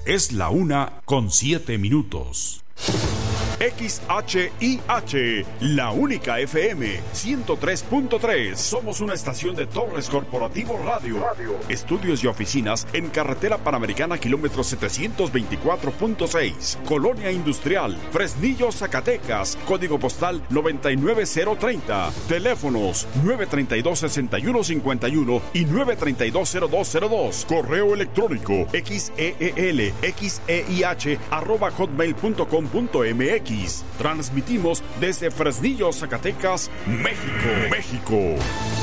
Es la 1:07. XHIH, la única FM 103.3. Somos una estación de Torres Corporativo Radio. Estudios y oficinas en Carretera Panamericana, kilómetro 724.6. Colonia Industrial, Fresnillo, Zacatecas. Código postal 99030. Teléfonos 932-6151 y 932-0202. Correo electrónico xeelxeih@hotmail.com.mx. Transmitimos desde Fresnillo, Zacatecas, México.